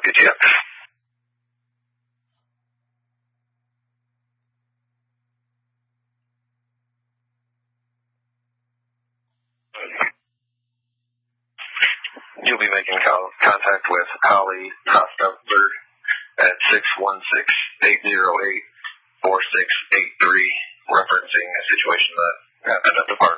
good yet. You'll be making contact with Holly Hostetler at 616-808-4683, referencing a situation that happened at the park.